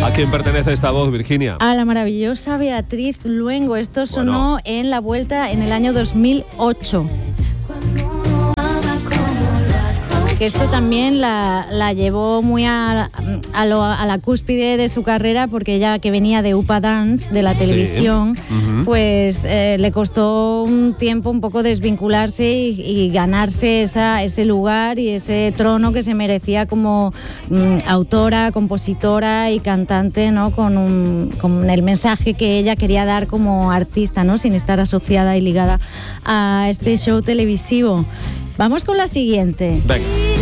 ¿A quién pertenece esta voz, Virginia? A la maravillosa Beatriz Luengo. Esto sonó en La Vuelta en el año 2008. Que esto también la llevó muy a la cúspide de su carrera, porque ella, que venía de Upa Dance, de la televisión, pues le costó un tiempo un poco desvincularse y ganarse ese lugar y ese trono que se merecía como autora, compositora y cantante, ¿no? Con el mensaje que ella quería dar como artista, ¿no? Sin estar asociada y ligada a este show televisivo. Vamos con la siguiente. Venga.